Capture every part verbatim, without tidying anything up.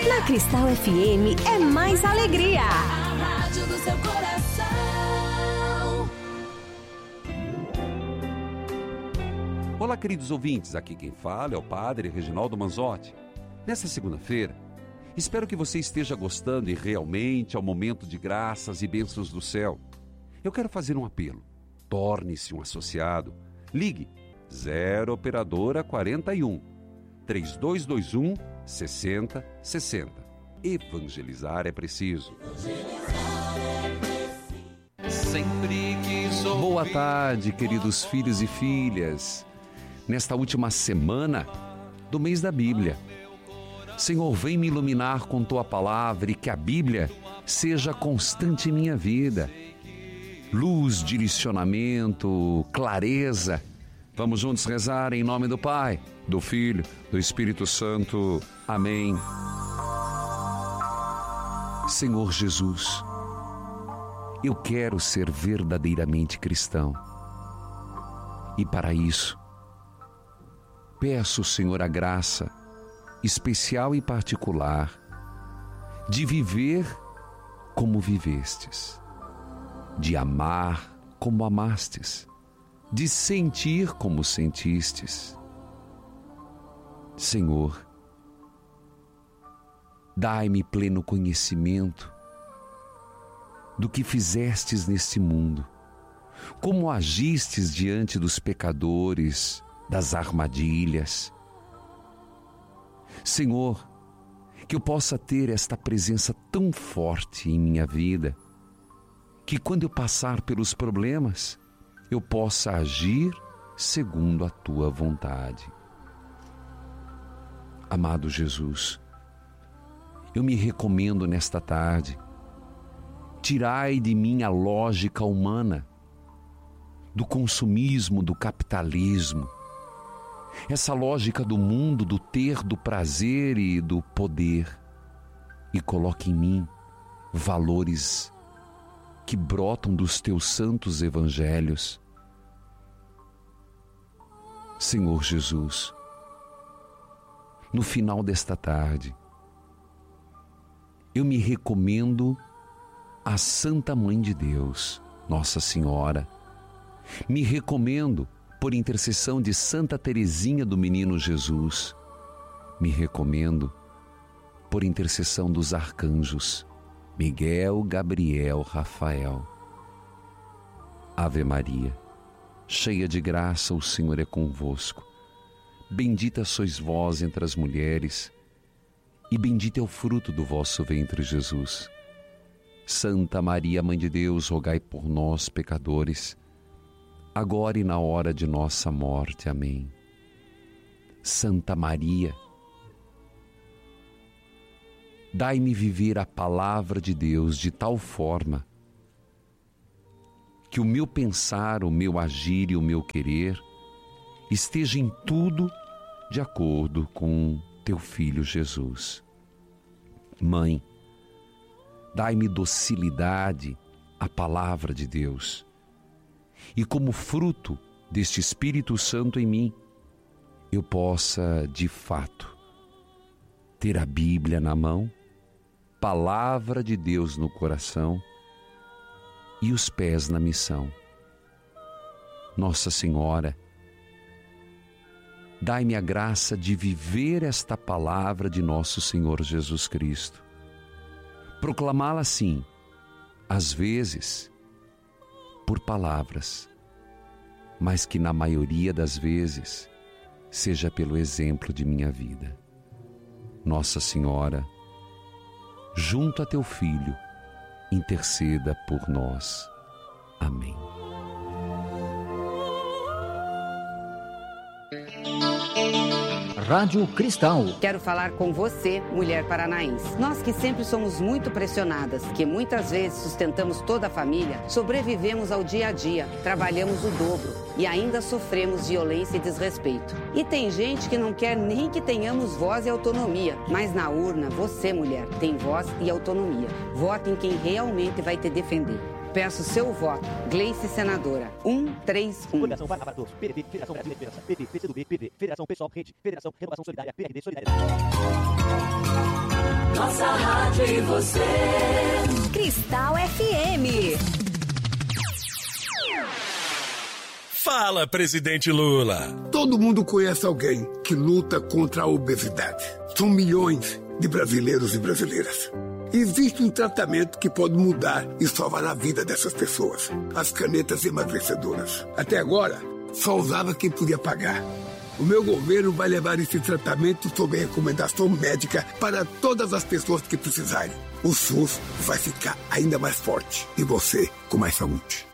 Na Cristal F M é mais alegria. A rádio do seu coração. Olá, queridos ouvintes. Aqui quem fala é o Padre Reginaldo Manzotti. Nesta segunda-feira, espero que você esteja gostando e realmente ao momento de graças e bênçãos do céu. Eu quero fazer um apelo. Torne-se um associado. Ligue zero Operadora quarenta e um, três dois dois um, sessenta sessenta. Evangelizar é preciso. Sempre quis ouvir. Boa tarde, queridos filhos e filhas. Nesta última semana do mês da Bíblia, Senhor, vem me iluminar com Tua palavra e que a Bíblia seja constante em minha vida. Luz, direcionamento, clareza. Vamos juntos rezar em nome do Pai, do Filho, do Espírito Santo. Amém. Senhor Jesus, eu quero ser verdadeiramente cristão. E para isso, peço, Senhor, a graça especial e particular de viver como vivestes, de amar como amastes, de sentir como sentistes. Senhor, dai-me pleno conhecimento do que fizestes neste mundo, como agistes diante dos pecadores, das armadilhas. Senhor, que eu possa ter esta presença tão forte em minha vida, que quando eu passar pelos problemas, eu possa agir segundo a Tua vontade. Amado Jesus, eu me recomendo nesta tarde, tirai de mim a lógica humana, do consumismo, do capitalismo, essa lógica do mundo, do ter, do prazer e do poder, e coloque em mim valores que brotam dos Teus santos evangelhos. Senhor Jesus, no final desta tarde, eu me recomendo à Santa Mãe de Deus, Nossa Senhora. Me recomendo por intercessão de Santa Teresinha do Menino Jesus. Me recomendo por intercessão dos arcanjos Miguel, Gabriel, Rafael. Ave Maria, cheia de graça, o Senhor é convosco. Bendita sois vós entre as mulheres, e bendito é o fruto do vosso ventre, Jesus. Santa Maria, Mãe de Deus, rogai por nós, pecadores, agora e na hora de nossa morte. Amém. Santa Maria, dai-me viver a palavra de Deus de tal forma que o meu pensar, o meu agir e o meu querer esteja em tudo de acordo com Teu Filho Jesus. Mãe, dai-me docilidade à palavra de Deus, e como fruto deste Espírito Santo em mim, eu possa, de fato, ter a Bíblia na mão, palavra de Deus no coração e os pés na missão. Nossa Senhora, dai-me a graça de viver esta palavra de nosso Senhor Jesus Cristo, proclamá-la sim, às vezes, por palavras, mas que na maioria das vezes seja pelo exemplo de minha vida. Nossa Senhora, junto a Teu Filho, interceda por nós. Amém. Rádio Cristal. Quero falar com você, mulher paranaense. Nós que sempre somos muito pressionadas, que muitas vezes sustentamos toda a família, sobrevivemos ao dia a dia, trabalhamos o dobro e ainda sofremos violência e desrespeito. E tem gente que não quer nem que tenhamos voz e autonomia, mas na urna, você, mulher, tem voz e autonomia. Vote em quem realmente vai te defender. Peço seu voto. Gleice Senadora. um três um. Federação Paraná para Todos. P D B, Federação Brasileira de Federação. P D, P C do B, P V, Federação Pessoal Rede, Federação Renovação Solidária, P R D Solidariedade. Nossa rádio e você. Cristal F M. Fala, presidente Lula. Todo mundo conhece alguém que luta contra a obesidade. São milhões de brasileiros e brasileiras. Existe um tratamento que pode mudar e salvar a vida dessas pessoas. As canetas emagrecedoras. Até agora, só usava quem podia pagar. O meu governo vai levar esse tratamento sob recomendação médica para todas as pessoas que precisarem. O SUS vai ficar ainda mais forte e você com mais saúde.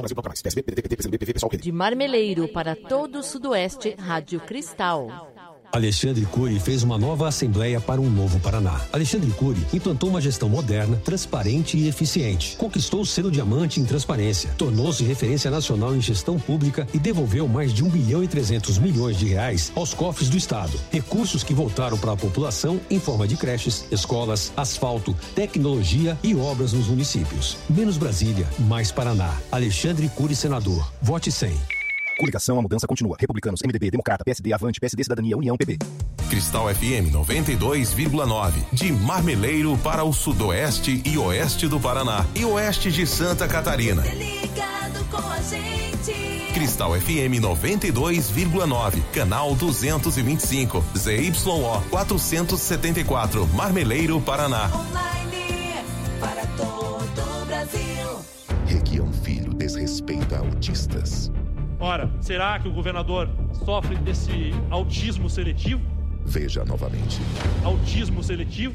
De Marmeleiro para todo o Sudoeste, Rádio Cristal. Alexandre Cury fez uma nova Assembleia para um novo Paraná. Alexandre Cury implantou uma gestão moderna, transparente e eficiente. Conquistou o selo diamante em transparência. Tornou-se referência nacional em gestão pública e devolveu mais de um bilhão e trezentos milhões de reais aos cofres do Estado. Recursos que voltaram para a população em forma de creches, escolas, asfalto, tecnologia e obras nos municípios. Menos Brasília, mais Paraná. Alexandre Cury, senador. Vote cem. Coligação, a mudança continua. Republicanos, M D B, Democrata, P S D, Avante, P S D, Cidadania, União, P B. Cristal F M noventa e dois vírgula nove. De Marmeleiro para o Sudoeste e Oeste do Paraná e Oeste de Santa Catarina. Ligado com a gente. Cristal F M noventa e dois vírgula nove. Canal duzentos e vinte e cinco. Z Y O quatrocentos e setenta e quatro. Marmeleiro, Paraná. Online para todo o Brasil. Requião Filho desrespeita autistas. Ora, será que o governador sofre desse autismo seletivo? Veja novamente. Autismo seletivo?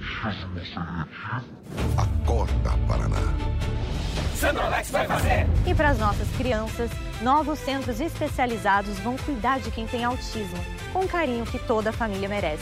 Acorda, Paraná. Sandrolex vai fazer! E para as nossas crianças, novos centros especializados vão cuidar de quem tem autismo, com o carinho que toda a família merece.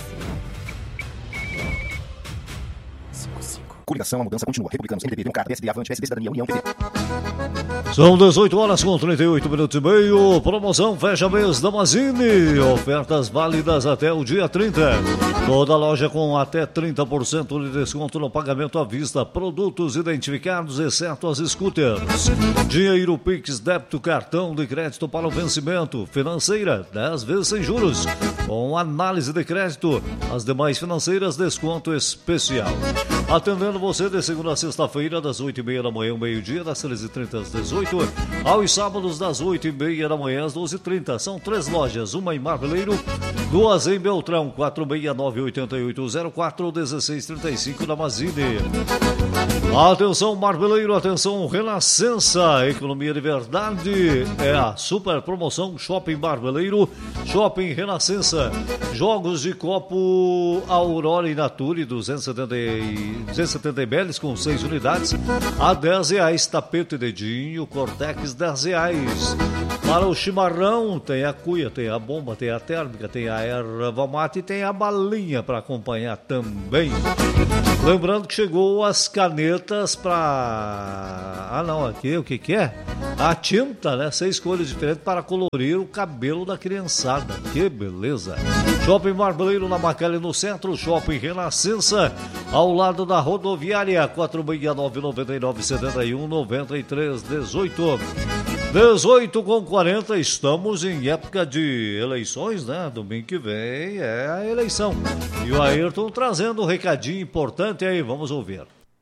Coligação, a mudança continua. Republicanos, M D B, Democrata, P S D, Avante, P S D, Cidadania, União, P B. São dezoito horas com trinta e oito minutos e meio. Promoção fecha mês da Mazini. Ofertas válidas até o dia trinta. Toda loja com até trinta por cento de desconto no pagamento à vista. Produtos identificados, exceto as scooters. Dinheiro Pix, débito, cartão de crédito para o vencimento. Financeira, dez vezes sem juros. Com análise de crédito. As demais financeiras, desconto especial. Atendendo você de segunda a sexta-feira, das oito e meia da manhã ao meio-dia, das treze e trinta às dezoito, aos sábados das oito e meia da manhã às doze e trinta. São três lojas, uma em Marmeleiro, duas em Beltrão, quatro seis nove oito oito zero quatro um seis três cinco da Mazini. Atenção Marmeleiro, atenção Renascença, economia de verdade, é a super promoção Shopping Marmeleiro, Shopping Renascença, jogos de copo Aurora e Nature duzentos e setenta mililitros com seis unidades a dez reais, tapete dedinho Cortex dez reais. Para o chimarrão tem a cuia, tem a bomba, tem a térmica, tem a erva mate e tem a balinha para acompanhar também. Lembrando que chegou as canetas para... Ah não, aqui o que que é? A tinta, né? Seis cores diferentes para colorir o cabelo da criançada. Que beleza! Shopping Marmeleiro na Macalé no centro, Shopping Renascença ao lado da rodoviária, quatro seis nove nove nove sete um nove três um oito. dezoito com quarenta, estamos em época de eleições, né? Domingo que vem é a eleição. E o Ayrton trazendo um recadinho importante aí, vamos ouvir.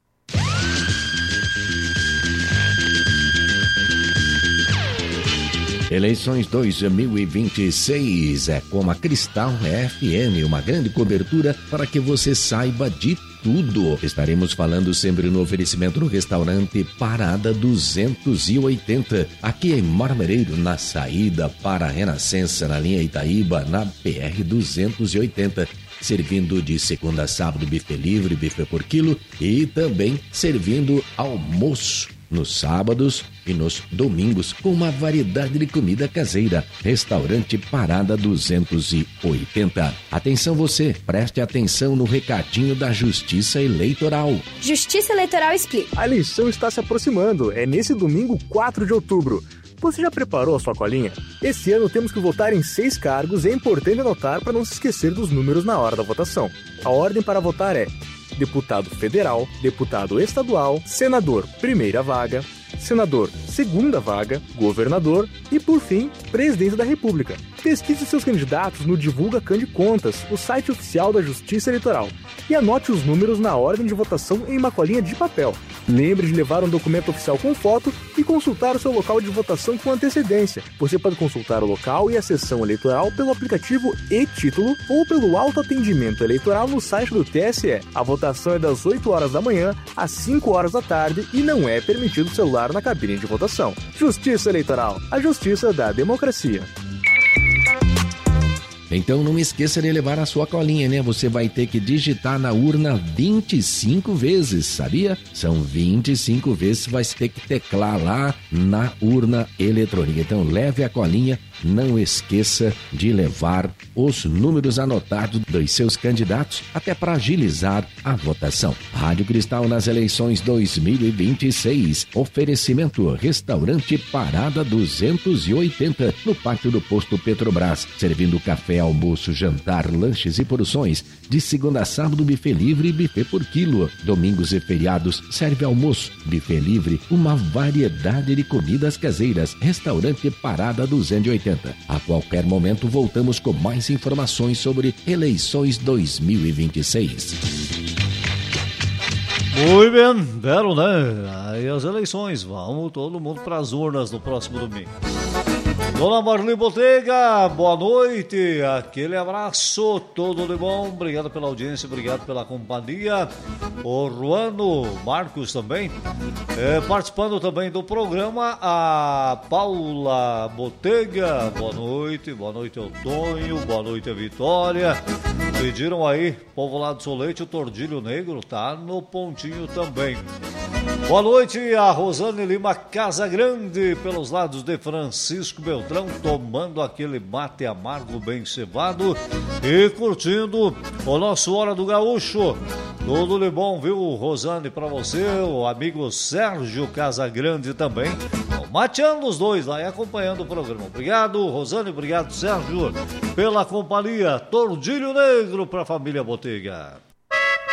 Eleições dois mil e vinte e seis é com a Cristal F M, uma grande cobertura para que você saiba de tudo. Estaremos falando sempre no oferecimento do restaurante Parada duzentos e oitenta, aqui em Marmeleiro, na saída para a Renascença, na linha Itaíba, na P R duzentos e oitenta. Servindo de segunda a sábado buffet livre, buffet por quilo e também servindo almoço nos sábados e nos domingos com uma variedade de comida caseira. Restaurante Parada duzentos e oitenta. Atenção você, preste atenção no recadinho da Justiça Eleitoral. Justiça Eleitoral explica. A eleição está se aproximando, é nesse domingo quatro de outubro. Você já preparou a sua colinha? Esse ano temos que votar em seis cargos e é importante anotar para não se esquecer dos números na hora da votação. A ordem para votar é deputado federal, deputado estadual, senador primeira vaga, senador segunda vaga, governador e, por fim, presidente da República. Pesquise seus candidatos no Divulga Cande Contas, o site oficial da Justiça Eleitoral. e anote os números na ordem de votação em uma colinha de papel. Lembre de levar um documento oficial com foto e consultar o seu local de votação com antecedência. Você pode consultar o local e a sessão eleitoral pelo aplicativo e-Título ou pelo autoatendimento eleitoral no site do T S E. A votação é das oito horas da manhã às cinco horas da tarde e não é permitido celular na cabine de votação. Justiça Eleitoral, a justiça da democracia. Então não esqueça de levar a sua colinha, né? Você vai ter que digitar na urna vinte e cinco vezes, sabia? São vinte e cinco vezes, vai ter que teclar lá na urna eletrônica. Então leve a colinha, não esqueça de levar os números anotados dos seus candidatos, até para agilizar a votação. Rádio Cristal nas eleições dois mil e vinte e seis. Oferecimento Restaurante Parada duzentos e oitenta, no pátio do posto Petrobras, servindo café, almoço, jantar, lanches e porções. De segunda a sábado, buffet livre e buffet por quilo. Domingos e feriados, serve almoço, buffet livre, uma variedade de comidas caseiras. Restaurante Parada duzentos e oitenta. A qualquer momento voltamos com mais informações sobre eleições dois mil e vinte e seis. Muito bem, belo, né? Aí as eleições, vamos todo mundo para as urnas no próximo domingo. Dona Marli Botega, boa noite, aquele abraço, tudo de bom, obrigado pela audiência, obrigado pela companhia. O Ruano Marcos também, é, participando também do programa, a Paula Botega, boa noite, boa noite ao Tonho, boa noite a Vitória. Pediram aí, povo lá do Solete, o Tordilho Negro, tá no pontinho também. Boa noite a Rosane Lima Casa Grande, pelos lados de Francisco Beltrão, tomando aquele mate amargo bem cevado e curtindo o nosso Hora do Gaúcho. Tudo de bom, viu, Rosane, pra você, o amigo Sérgio Casa Grande também, mateando os dois lá e acompanhando o programa. Obrigado, Rosane, obrigado, Sérgio, pela companhia. Tordilho Negro pra família Botega.